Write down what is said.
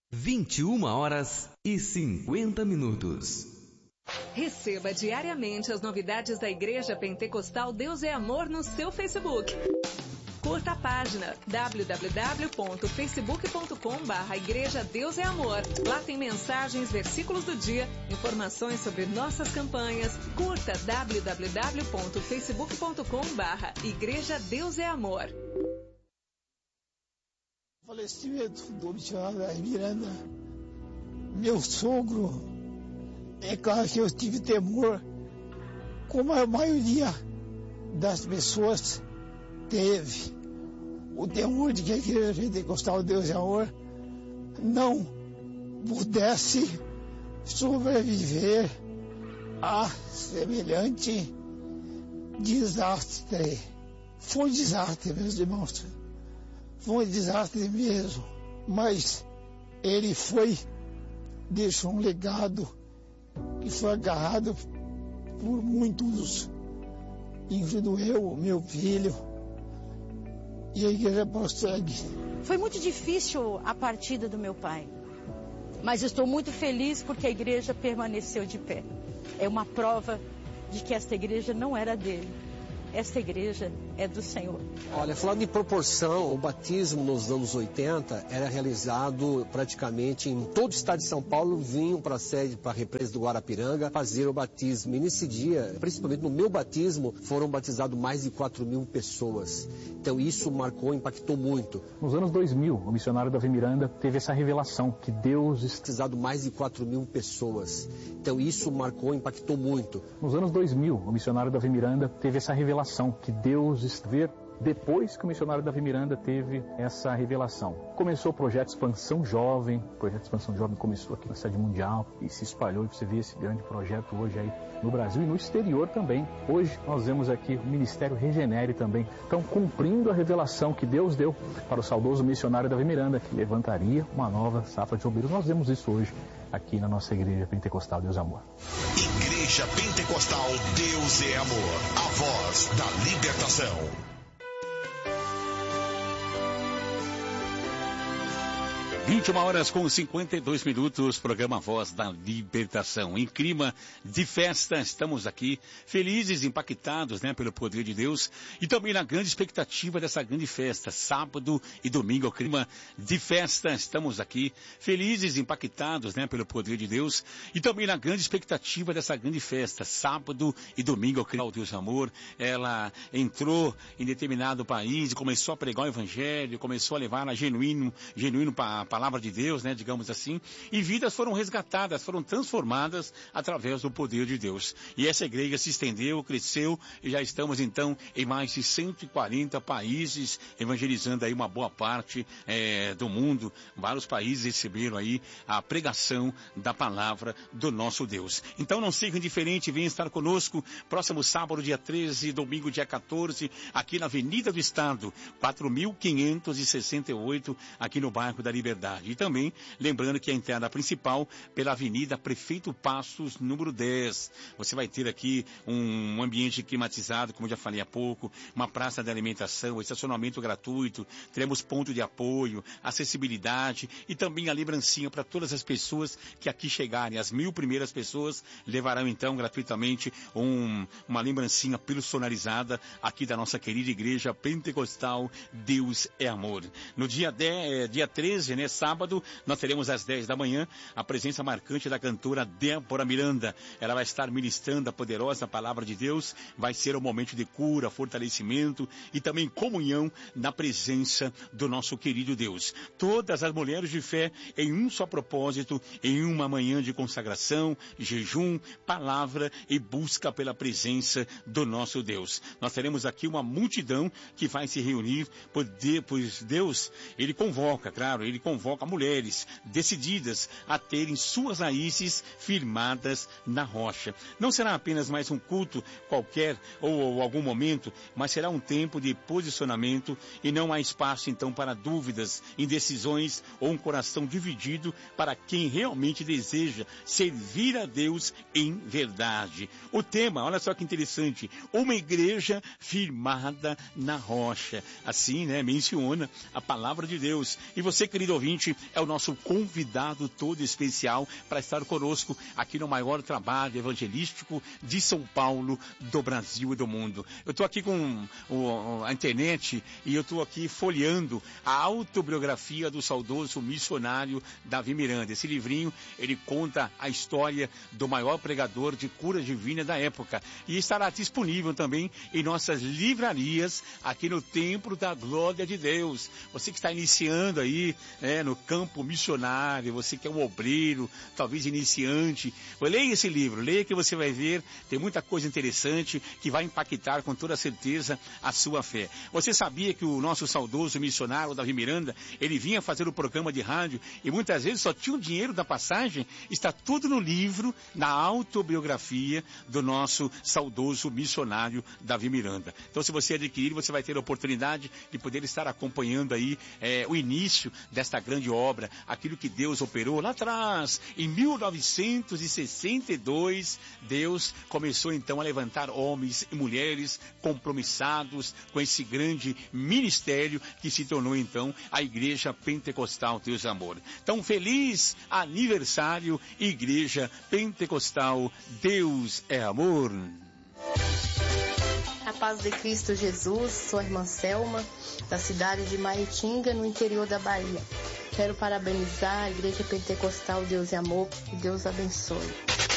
21h50. Receba diariamente as novidades da Igreja Pentecostal Deus é Amor no seu Facebook. Curta a página www.facebook.com/Igreja Deus é Amor. Lá tem mensagens, versículos do dia, informações sobre nossas campanhas. Curta www.facebook.com/Igreja Deus é Amor. Falecimento do missionário da Miranda, meu sogro, é claro que eu tive temor, como a maioria das pessoas teve, o temor de que a Igreja Pentecostal Deus é Amor não pudesse sobreviver a semelhante desastre. Foi um desastre, meus irmãos. Foi um desastre mesmo, mas ele deixou um legado que foi agarrado por muitos, incluindo eu, meu filho, e a igreja prossegue. Foi muito difícil a partida do meu pai, mas estou muito feliz porque a igreja permaneceu de pé. É uma prova de que esta igreja não era dele. Esta igreja é do Senhor. Olha, falando em proporção, o batismo nos anos 80 era realizado praticamente em todo o estado de São Paulo, vinham para a sede, para a represa do Guarapiranga, fazer o batismo. E nesse dia, principalmente no meu batismo, foram batizados mais de 4.000 pessoas. Então isso marcou, impactou muito. Nos anos 2000, o missionário Davi Miranda teve essa revelação que Deus... Batizado mais de 4.000 pessoas. Então isso marcou, impactou muito. Nos anos 2000, o missionário Davi Miranda teve essa revelação que Deus vê depois que o missionário Davi Miranda teve essa revelação. Começou o projeto Expansão Jovem, o projeto Expansão Jovem começou aqui na sede mundial e se espalhou, e você vê esse grande projeto hoje aí no Brasil e no exterior também. Hoje nós vemos aqui o Ministério Regenere também. Então, cumprindo a revelação que Deus deu para o saudoso missionário Davi Miranda, que levantaria uma nova safra de obreiros. Nós vemos isso hoje aqui na nossa Igreja Pentecostal Deus é Amor. Igreja Pentecostal Deus é Amor, a voz da libertação. 21h52, programa Voz da Libertação. Em clima de festa, estamos aqui felizes, impactados, pelo poder de Deus e também na grande expectativa dessa grande festa, sábado e domingo. Clima de festa, estamos aqui felizes, impactados, pelo poder de Deus e também na grande expectativa dessa grande festa, sábado e domingo. O Deus Amor, ela entrou em determinado país e começou a pregar o evangelho, começou a levar a genuíno para a palavra de Deus, digamos assim, e vidas foram resgatadas, foram transformadas através do poder de Deus. E essa igreja se estendeu, cresceu, e já estamos então em mais de 140 países, evangelizando aí uma boa parte do mundo. Vários países receberam aí a pregação da palavra do nosso Deus. Então não seja indiferente, venha estar conosco, próximo sábado, dia 13, domingo, dia 14, aqui na Avenida do Estado, 4.568, aqui no bairro da Liberdade. E também, lembrando que a entrada principal pela Avenida Prefeito Passos, número 10. Você vai ter aqui um ambiente climatizado, como eu já falei há pouco, uma praça de alimentação, estacionamento gratuito, teremos ponto de apoio, acessibilidade e também a lembrancinha para todas as pessoas que aqui chegarem. As 1.000 primeiras pessoas levarão então gratuitamente uma lembrancinha personalizada aqui da nossa querida Igreja Pentecostal Deus é Amor. No dia 13, sábado, nós teremos às 10 da manhã a presença marcante da cantora Débora Miranda. Ela vai estar ministrando a poderosa palavra de Deus. Vai ser um momento de cura, fortalecimento e também comunhão na presença do nosso querido Deus. Todas as mulheres de fé em um só propósito, em uma manhã de consagração, jejum, palavra e busca pela presença do nosso Deus. Nós teremos aqui uma multidão que vai se reunir, pois Deus, Ele convoca mulheres decididas a terem suas raízes firmadas na rocha. Não será apenas mais um culto qualquer ou algum momento, mas será um tempo de posicionamento e não há espaço então para dúvidas, indecisões ou um coração dividido para quem realmente deseja servir a Deus em verdade. O tema, olha só que interessante, uma igreja firmada na rocha. Assim, menciona a palavra de Deus. E você, querido ouvinte, ouvinte é o nosso convidado todo especial para estar conosco aqui no maior trabalho evangelístico de São Paulo, do Brasil e do mundo. Eu estou aqui com a internet e eu estou aqui folheando a autobiografia do saudoso missionário Davi Miranda. Esse livrinho, ele conta a história do maior pregador de cura divina da época e estará disponível também em nossas livrarias aqui no Templo da Glória de Deus. Você que está iniciando aí, no campo missionário, você que é um obreiro, talvez iniciante, leia esse livro, leia que você vai ver, tem muita coisa interessante que vai impactar com toda certeza a sua fé. Você sabia que o nosso saudoso missionário Davi Miranda, ele vinha fazer o programa de rádio e muitas vezes só tinha o dinheiro da passagem? Está tudo no livro, na autobiografia do nosso saudoso missionário Davi Miranda. Então, se você adquirir, você vai ter a oportunidade de poder estar acompanhando aí o início desta grande obra, aquilo que Deus operou lá atrás, em 1962, Deus começou então a levantar homens e mulheres compromissados com esse grande ministério que se tornou então a Igreja Pentecostal Deus é Amor. Então, feliz aniversário, Igreja Pentecostal Deus é Amor. A paz de Cristo Jesus, sou a irmã Selma, da cidade de Maitinga, no interior da Bahia. Quero parabenizar a Igreja Pentecostal Deus é Amor, que Deus abençoe.